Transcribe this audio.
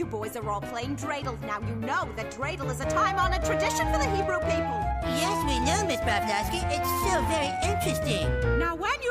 You boys are all playing dreidel. Now you know that dreidel is a time-honored tradition for the Hebrew people. Yes, we know, Miss Pavlovsky. It's so very interesting. Now when you